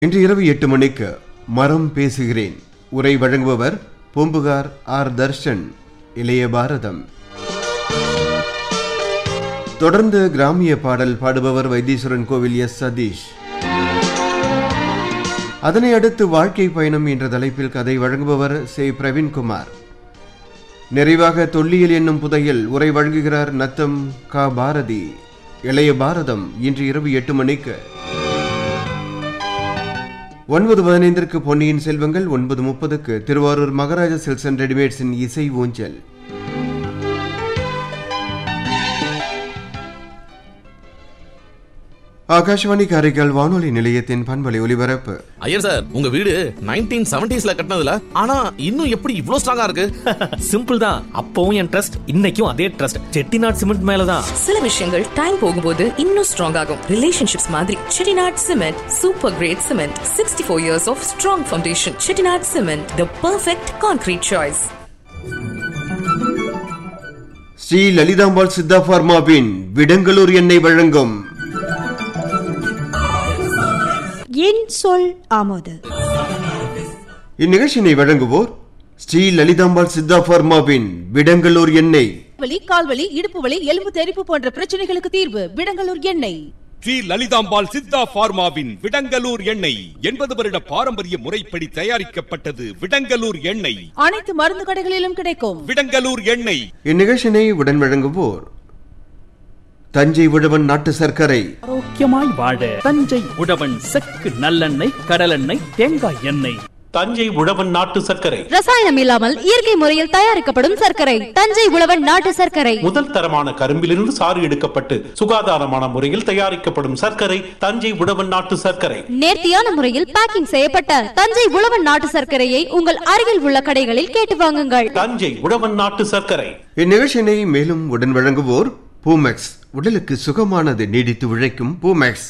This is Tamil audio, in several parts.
இன்று இரவு 8 மணிக்கு மரம் பேசுகிறேன். உரை வழங்குபவர் பூம்புகார் ஆர் தர்ஷன். இளைய பாரதம். தொடர்ந்து கிராமிய பாடல் பாடுபவர் வைத்தீஸ்வரன் கோவில் எஸ் சதீஷ். அதனை அடுத்து வாழ்க்கை பயணம் என்ற தலைப்பில் கதை வழங்குபவர் சே பிரவீன்குமார். நிறைவாக தொல்லியல் என்னும் புதையல் உரை வழங்குகிறார் நத்தம் கா பாரதி. இளைய பாரதம் இன்று இரவு 8 மணிக்கு. 9:15 பொன்னியின் செல்வங்கள், 9:30 திருவாரூர் மகாராஜா சில்க்ஸ் அண்ட் ரெடிமேட்ஸின் இசை ஊஞ்சல். ஆகாஷவாணி காரைக்கால் வானொலி நிலையத்தின் பண்பலை ஒலிபரப்பு. ஐயர் சார், உங்க வீடு 1970s கட்டினதுல ஆனா இன்னும் எப்படி இவ்ளோ ஸ்ட்ராங்கா இருக்கு? சிம்பிள் தான். அப்பவும் என் ட்ரஸ்ட், இன்னைக்கும் அதே ட்ரஸ்ட். செட்டிநாட் சிமெண்ட் மேலதான். சில விஷயங்கள் டைம் போகும்போது இன்னும் ஸ்ட்ராங் ஆகும். ரிலேஷன்ஷிப்ஸ் மாதிரி Chettinad cement super great cement. 64 years of strong foundation. Chettinad cement, the perfect concrete choice. Sri Lalithambal Siddha பார்மாவின் Vidangalur எண்ணெய் வழங்கும் என் சொல் ஆமோது. இந்நிகழ்ச்சியினை வழங்குவோர் ஸ்ரீ லலிதாம்பாள் சித்தா பார்மாவின் விடங்கலூர் எண்ணெய். வலி, கால்வலி, இடுப்பு வலி, எலும்பு தெறிப்பு போன்ற பிரச்சனைகளுக்கு தீர்வு விடங்கலூர் எண்ணெய். ஸ்ரீ லலிதாம்பாள் சித்தா பார்மாவின் விடங்கலூர் எண்ணெய் 80 வருட பாரம்பரிய முறைப்படி தயாரிக்கப்பட்டது. விடங்கலூர் எண்ணெய் அனைத்து மருந்து கடைகளிலும் கிடைக்கும். விடங்கலூர் எண்ணெய். இந்நிகழ்ச்சியினை உடன் வழங்குவோர் தஞ்சை உழவன் நாட்டு சர்க்கரை. ஆரோக்கியமாய் வாழ தஞ்சை உழவன் செக்கு நல்லெண்ணெய், கடலெண்ணெய், தேங்காய் எண்ணெய். தஞ்சை உழவன் நாட்டு சர்க்கரை ரசாயனம் இல்லாமல் இயற்கை முறையில் தயாரிக்கப்படும் சர்க்கரை. தஞ்சை உழவன் நாட்டு சர்க்கரை. முதல் தரமான கரும்பிலிருந்து சாறு எடுக்கப்பட்டு சுகாதாரமான முறையில் தயாரிக்கப்படும் சர்க்கரை தஞ்சை உழவன் நாட்டு சர்க்கரை. நேர்த்தியான முறையில் பேக்கிங் செய்யப்பட்ட தஞ்சை உழவன் நாட்டு சர்க்கரையை உங்கள் அருகில் உள்ள கடைகளில் கேட்டு வாங்குங்கள். தஞ்சை உழவன் நாட்டு சர்க்கரை. இந்நிகழ்ச்சியினை மேலும் உடன் வழங்குவோர் பூமெக்ஸ். உடலுக்கு சுகமானது, நீடித்து உழைக்கும் பூமெக்ஸ்.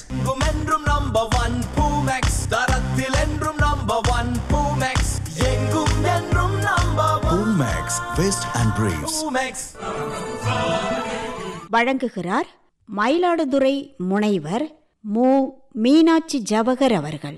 வழங்குகிறார் மயிலாடுதுறை முனைவர் மு மீனாட்சி ஜவஹர் அவர்கள்.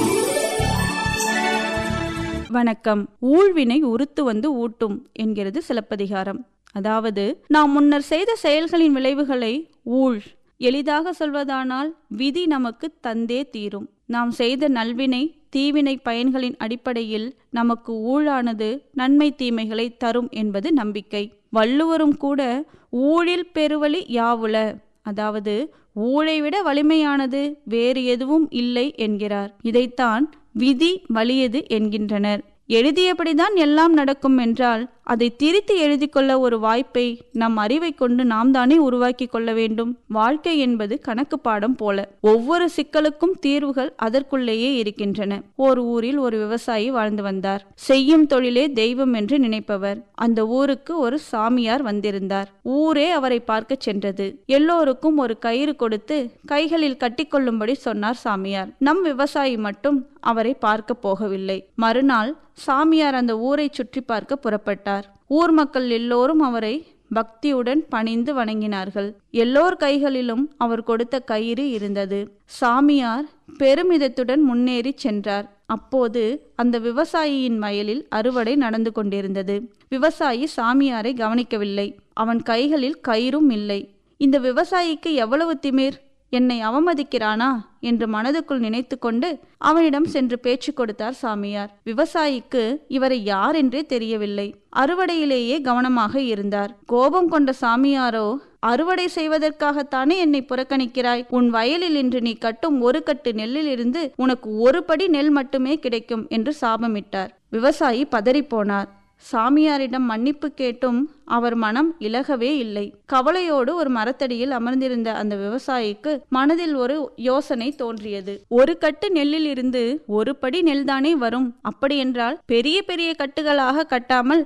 வணக்கம். ஊழ்வினை உறுத்து வந்து ஊட்டும் என்கிறது சிலப்பதிகாரம். அதாவது, நாம் முன்னர் செய்த செயல்களின் விளைவுகளை ஊழ், எளிதாக சொல்வதானால் விதி நமக்கு தந்தே தீரும். நாம் செய்த நல்வினை தீவினை பயன்களின் அடிப்படையில் நமக்கு ஊழானது நன்மை தீமைகளை தரும் என்பது நம்பிக்கை. வள்ளுவரும் கூட ஊழில் பெருவழி யாவுல, அதாவது ஊழை விட வலிமையானது வேறு எதுவும் இல்லை என்கிறார். இதைத்தான் விதி வலியது என்கின்றனர். எழுதியபடிதான் எல்லாம் நடக்கும் என்றால் அதை திரித்து எழுதி கொள்ள ஒரு வாய்ப்பை நம் அறிவை கொண்டு நாம் தானே உருவாக்கி கொள்ள வேண்டும். வாழ்க்கை என்பது கணக்கு பாடம் போல. ஒவ்வொரு சிக்கலுக்கும் தீர்வுகள் அதற்குள்ளேயே இருக்கின்றன. ஒரு ஊரில் ஒரு விவசாயி வாழ்ந்து வந்தார். செய்யும் தொழிலே தெய்வம் என்று நினைப்பவர். அந்த ஊருக்கு ஒரு சாமியார் வந்திருந்தார். ஊரே அவரை பார்க்க சென்றது. எல்லோருக்கும் ஒரு கயிறு கொடுத்து கைகளில் கட்டிக்கொள்ளும்படி சொன்னார் சாமியார். நம் விவசாயி மட்டும் அவரை பார்க்க போகவில்லை. மறுநாள் சாமியார் அந்த ஊரை சுற்றி பார்க்க புறப்பட்டார். ஊர் மக்கள் எல்லோரும் அவரை பக்தியுடன் பணிந்து வணங்கினார்கள். எல்லோர் கைகளிலும் அவர் கொடுத்த கயிறு இருந்தது. சாமியார் பெருமிதத்துடன் முன்னேறி சென்றார். அப்போது அந்த விவசாயியின் வயலில் அறுவடை நடந்து கொண்டிருந்தது. விவசாயி சாமியாரை கவனிக்கவில்லை. அவன் கைகளில் கயிறும் இல்லை. இந்த விவசாயிக்கு எவ்வளவு திமிர்! என்னை அவமதிக்கிறானா என்று மனதுக்குள் நினைத்து கொண்டு அவனிடம் சென்று பேச்சு கொடுத்தார் சாமியார். விவசாயிக்கு இவரை யார் என்றே தெரியவில்லை. அறுவடையிலேயே கவனமாக இருந்தார். கோபம் கொண்ட சாமியாரோ, அறுவடை செய்வதற்காகத்தானே என்னை புறக்கணிக்கிறாய்? உன் வயலில் இன்று நீ கட்டும் ஒரு கட்டு நெல்லில் இருந்து உனக்கு ஒரு படி நெல் மட்டுமே கிடைக்கும் என்று சாபமிட்டார். விவசாயி பதறிப்போனார். சாமியாரிடம் மன்னிப்பு கேட்டும் அவர் மனம் இலகவே இல்லை. கவலையோடு ஒரு மரத்தடியில் அமர்ந்திருந்த அந்த விவசாயிக்கு மனதில் ஒரு யோசனை தோன்றியது. ஒரு கட்டு நெல்லில் இருந்து ஒரு படி நெல்தானே வரும். அப்படியென்றால் பெரிய பெரிய கட்டுகளாக கட்டாமல்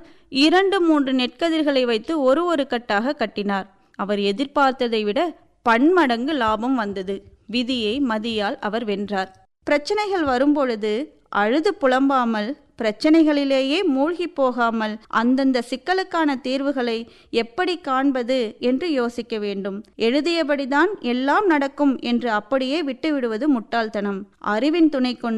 2-3 நெற்கதிர்களை வைத்து ஒரு கட்டாக கட்டினார். அவர் எதிர்பார்த்ததை விட பன்மடங்கு லாபம் வந்தது. விதியை மதியால் அவர் வென்றார். பிரச்சனைகள் வரும்பொழுது அழுது புலம்பாமல், பிரச்சனைகளிலேயே மூழ்கி போகாமல் அந்தந்த சிக்கலுக்கான தீர்வுகளை எப்படி காண்பது என்று யோசிக்க வேண்டும். எழுதியபடிதான் எல்லாம் நடக்கும் என்று அப்படியே விட்டுவிடுவது முட்டாள்தனம். அறிவின் துணை கொண்டு